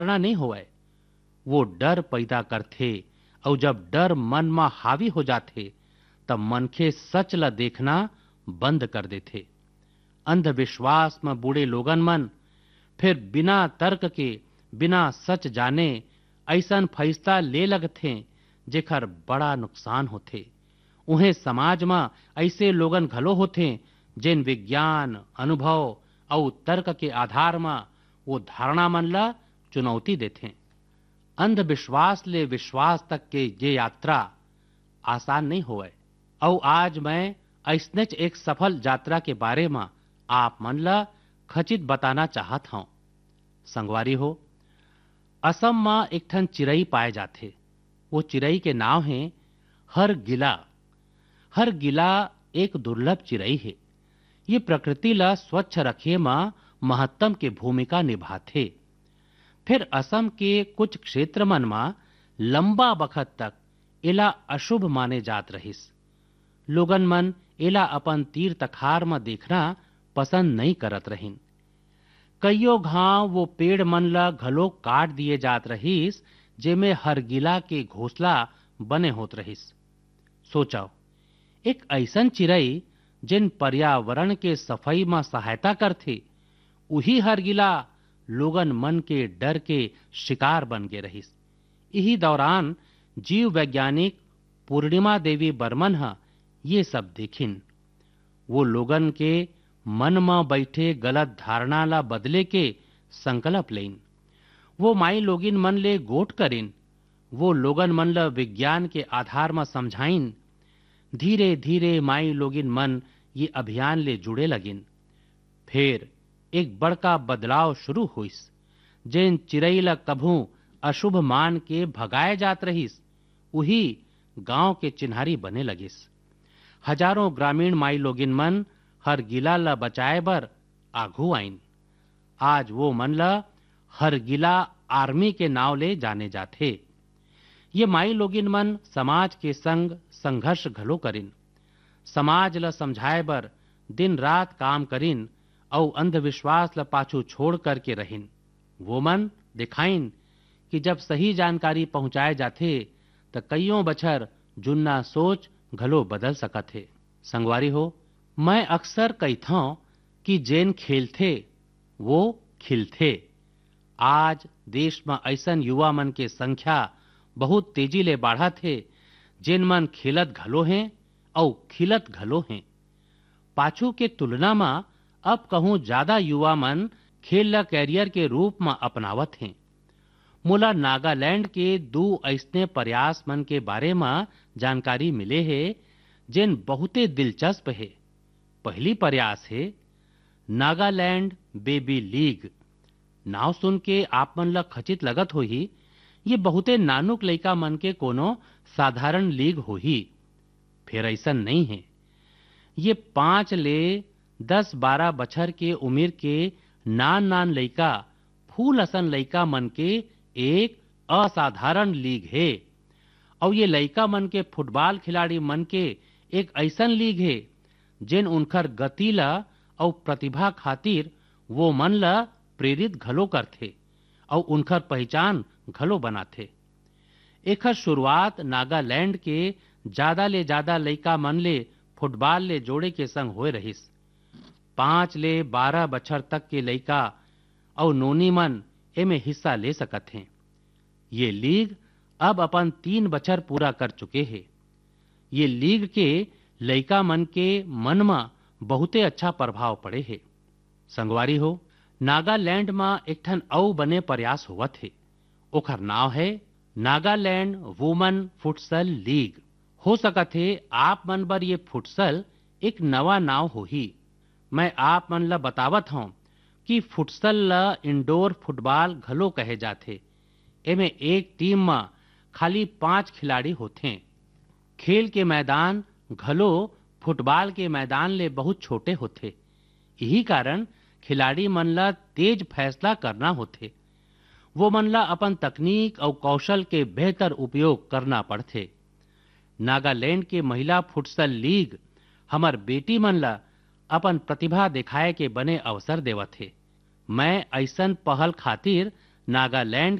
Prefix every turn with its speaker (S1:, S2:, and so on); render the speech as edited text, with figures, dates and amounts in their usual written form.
S1: करना नहीं होवे, वो डर पैदा करथे। और जब डर मन में हावी हो जाथे तब मनखे सच ल देखना बंद कर देथे। अंधविश्वास में बूढ़े लोगन मन फिर बिना तर्क के, बिना सच जाने ऐसन फैसला ले लगथे जेकर बड़ा नुकसान होथे। उन्हें समाज में ऐसे लोगन घलो होथे जिन विज्ञान, अनुभव और तर्क के आधार में वो धारणा मन ला चुनौती देथे। अंधविश्वास ले विश्वास तक के ये यात्रा आसान नहीं होवे। और आज मैं ऐसनेच एक सफल यात्रा के बारे में आप मन ला खचित बताना चाहत हूं। संगवारी हो, असम में एक ठन चिरई पाए जाथे। वो चिरई के नाम है हर गिला। हर गिला एक दुर्लभ चिरई है। ये प्रकृति ला स्वच्छ रखे में महत्तम के भूमिका निभाथे। फिर असम के कुछ क्षेत्र मन में लंबा बखत तक एला अशुभ माने जात रहिस। लोगन मन एला अपन तीर तखार में देखना पसंद नहीं करत रहिन। कईयो घाव वो पेड़ मन ला घलो काट दिए जात रहिस जेमे हरगिला के घोंसला बने होत रहिस। सोचो, एक ऐसन चिरई जिन पर्यावरण के सफाई में सहायता करथे, उही हरगिला लोगन मन के डर के शिकार बन गए रहिस। यही दौरान जीव वैज्ञानिक पूर्णिमा देवी बर्मन ये सब देखिन। वो लोगन के मन में बैठे गलत धारणा ला बदले के संकल्प लेन। वो माई लोगिन मन ले गोठ करिन। वो लोगन मन ला विज्ञान के आधार में समझाइन। धीरे धीरे माई लोगिन मन ये अभियान ले जुड़े लगिन। फिर एक बड़का बदलाव शुरू हुइस। जिन चिरई ला कभू अशुभ मान के भगाए जात रहिस, उही गांव के चिन्हारी बने लगिस। हजारों ग्रामीण माई लोगिन मन हर गिला ला बचाए बर आघू आइन। आज वो मन ला हर गिला आर्मी के नाव ले जाने जाथे। ये माई लोगिन मन समाज के संग संघर्ष घलो करिन। समाज ला समझाए बर दिन रात काम करिन और अंधविश्वास ला पाछू छोड़ करके रहिन। वो मन दिखाइन कि जब सही जानकारी पहुंचाए जाथे त कईयों बछर जुन्ना सोच घलो बदल सकत है। संगवारी हो, मैं अक्सर कहथों कि जेन खेलथे वो खिलथे। आज देश में ऐसन युवा मन के संख्या बहुत तेजी ले बढ़त है जिन मन खेलत घलो हैं और खिलत घलो हैं। पाछू के तुलना में अब कहूं ज्यादा युवा मन खेल ला कैरियर के रूप में अपनावत हैं। मोला नागालैंड के दो ऐसने प्रयास मन के बारे में जानकारी मिले है जिन बहुते दिलचस्प है। पहली प्रयास है नागालैंड बेबी लीग। नाव सुन के आप मन ला खचित लगत होही, ये बहुते नानुक लइका मन के कोनो साधारण लीग होही। फिर ऐसा नहीं है। ये 5 ले 10-12 बछर के उम्र के नान नान लइका, फूल असन लइका मन के एक असाधारण लीग है। और ये लइका मन के फुटबॉल खिलाड़ी मन के एक ऐसन लीग है जिन उनकर गति ला और प्रतिभा खातिर वो मन ला प्रेरित घलो करथे और उनकर पहचान घलो बनाथे। एकर शुरुआत नागालैंड के ज्यादा ले ज्यादा लइका मन ले फुटबॉल ले जोड़े के संग होए रहिस। 5 ले 12 बछर तक के लइका और नोनी मन एमे हिस्सा ले सकत हैं। ये लीग अब अपन 3 बछर पूरा कर चुके हैं। ये लीग के लइका मन के मन में बहुते अच्छा प्रभाव पड़े है। संगवारी हो, नागालैंड में एक ठन औ बने प्रयास होवत है। ओकर नाव है नागालैंड वुमन फुटसल लीग। हो सकत है आप मन बर ये फुटसल एक नवा नाव होही। मैं आप मन ला बतावत हूं कि फुटसल ला इंडोर फुटबॉल घलो कहे जाथे। एमे एक टीम में खाली 5 खिलाड़ी होथे। खेल के मैदान घलो फुटबॉल के मैदान ले बहुत छोटे होथे। यही कारण खिलाड़ी मन ला तेज फैसला करना होथे। वो मन ला अपन तकनीक और कौशल के बेहतर उपयोग करना पड़थे। नागालैंड के महिला फुटसल लीग हमर बेटी मन ला अपन प्रतिभा दिखाए के बने अवसर देवत है। मैं ऐसन पहल खातिर नागालैंड